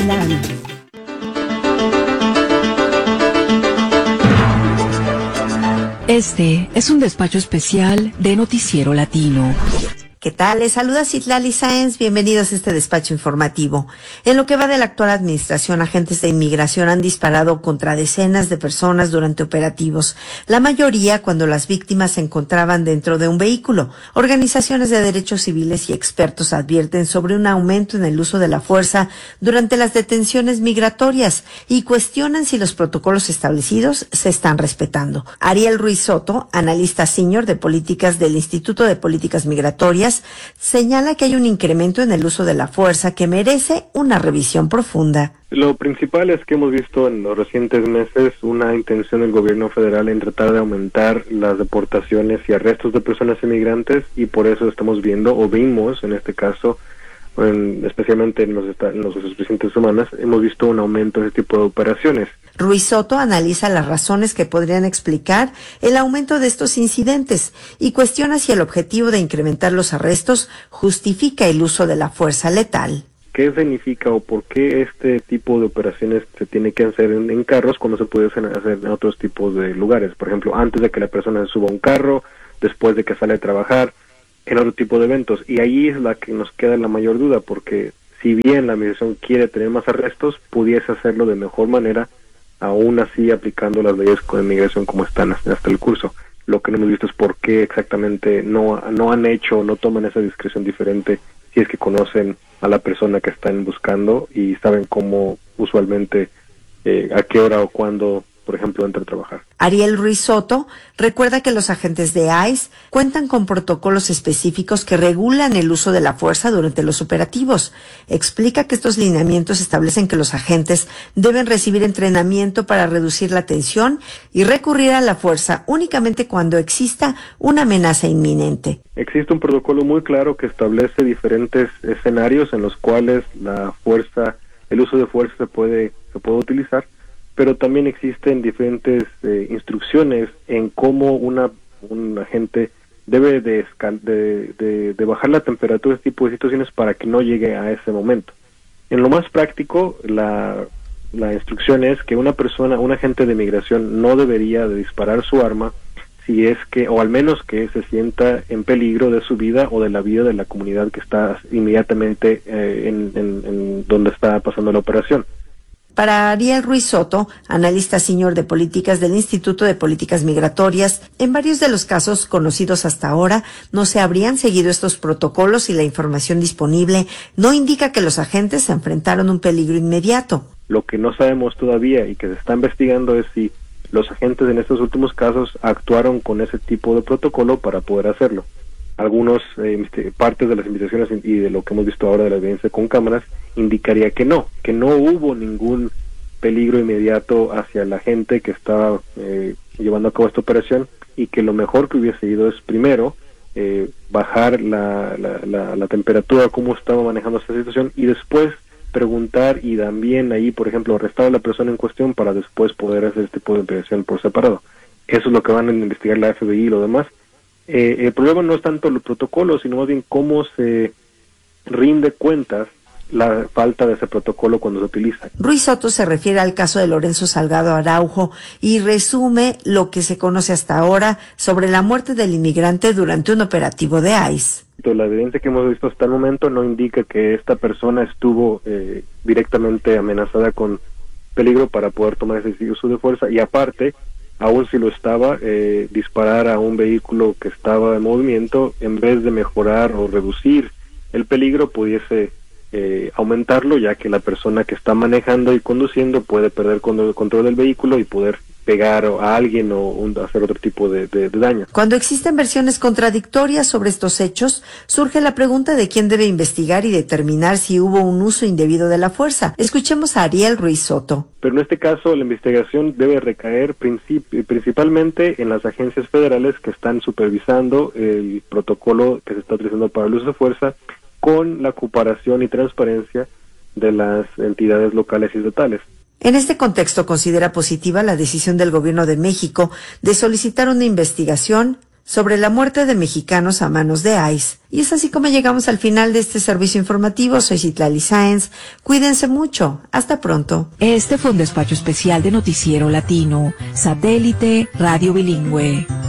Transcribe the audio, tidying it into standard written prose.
Gavilán. Este es un despacho especial de Noticiero Latino. ¿Qué tal? Les saluda Citlali Sáenz. Bienvenidos a este despacho informativo. En lo que va de la actual administración, agentes de inmigración han disparado contra decenas de personas durante operativos, la mayoría cuando las víctimas se encontraban dentro de un vehículo. Organizaciones de derechos civiles y expertos advierten sobre un aumento en el uso de la fuerza durante las detenciones migratorias y cuestionan si los protocolos establecidos se están respetando. Ariel Ruiz Soto, analista senior de políticas del Instituto de Políticas Migratorias, señala que hay un incremento en el uso de la fuerza que merece una revisión profunda. Lo principal es que hemos visto en los recientes meses una intención del gobierno federal en tratar de aumentar las deportaciones y arrestos de personas inmigrantes, y por eso estamos viendo, o vimos en este caso, especialmente en los recientes semanas, hemos visto un aumento de este tipo de operaciones. Ruiz Soto analiza las razones que podrían explicar el aumento de estos incidentes y cuestiona si el objetivo de incrementar los arrestos justifica el uso de la fuerza letal. ¿Qué significa o por qué este tipo de operaciones se tiene que hacer en carros cuando se puede hacer en otros tipos de lugares? Por ejemplo, antes de que la persona se suba a un carro, después de que sale a trabajar, en otro tipo de eventos. Y ahí es la que nos queda la mayor duda, porque si bien la administración quiere tener más arrestos, pudiese hacerlo de mejor manera, aún así aplicando las leyes de inmigración como están hasta el curso. Lo que no hemos visto es por qué exactamente no han hecho, no toman esa discreción diferente si es que conocen a la persona que están buscando y saben cómo usualmente, a qué hora o cuándo, por ejemplo, entra a trabajar. Ariel Ruiz Soto recuerda que los agentes de ICE cuentan con protocolos específicos que regulan el uso de la fuerza durante los operativos. Explica que estos lineamientos establecen que los agentes deben recibir entrenamiento para reducir la tensión y recurrir a la fuerza únicamente cuando exista una amenaza inminente. Existe un protocolo muy claro que establece diferentes escenarios en los cuales el uso de fuerza se puede utilizar, pero también existen diferentes instrucciones en cómo un agente debe de bajar la temperatura de este tipo de situaciones para que no llegue a ese momento. En lo más práctico, la instrucción es que un agente de migración no debería de disparar su arma si es que, o al menos que se sienta en peligro de su vida o de la vida de la comunidad que está inmediatamente en donde está pasando la operación. Para Ariel Ruiz Soto, analista senior de políticas del Instituto de Políticas Migratorias, en varios de los casos conocidos hasta ahora no se habrían seguido estos protocolos y la información disponible no indica que los agentes se enfrentaron a un peligro inmediato. Lo que no sabemos todavía y que se está investigando es si los agentes en estos últimos casos actuaron con ese tipo de protocolo para poder hacerlo. Algunos partes de las investigaciones y de lo que hemos visto ahora de la evidencia con cámaras indicaría que no hubo ningún peligro inmediato hacia la gente que estaba llevando a cabo esta operación, y que lo mejor que hubiese ido es primero bajar la temperatura, cómo estaba manejando esta situación, y después preguntar y también ahí, por ejemplo, arrestar a la persona en cuestión para después poder hacer este tipo de investigación por separado. Eso es lo que van a investigar la FBI y lo demás. El problema no es tanto los protocolos, sino más bien cómo se rinde cuentas la falta de ese protocolo cuando se utiliza. Ruiz Soto se refiere al caso de Lorenzo Salgado Araujo y resume lo que se conoce hasta ahora sobre la muerte del inmigrante durante un operativo de ICE. La evidencia que hemos visto hasta el momento no indica que esta persona estuvo directamente amenazada con peligro para poder tomar ese uso de fuerza, y aparte, aún si lo estaba, disparar a un vehículo que estaba en movimiento, en vez de mejorar o reducir el peligro, pudiese aumentarlo, ya que la persona que está manejando y conduciendo puede perder el control del vehículo y poder pegar a alguien o hacer otro tipo de daño. Cuando existen versiones contradictorias sobre estos hechos, surge la pregunta de quién debe investigar y determinar si hubo un uso indebido de la fuerza. Escuchemos a Ariel Ruiz Soto. Pero en este caso la investigación debe recaer principalmente en las agencias federales que están supervisando el protocolo que se está utilizando para el uso de fuerza, con la cooperación y transparencia de las entidades locales y estatales. En este contexto, considera positiva la decisión del Gobierno de México de solicitar una investigación sobre la muerte de mexicanos a manos de ICE. Y es así como llegamos al final de este servicio informativo. Soy Citlali Sáenz. Cuídense mucho. Hasta pronto. Este fue un despacho especial de Noticiero Latino, Satélite Radio Bilingüe.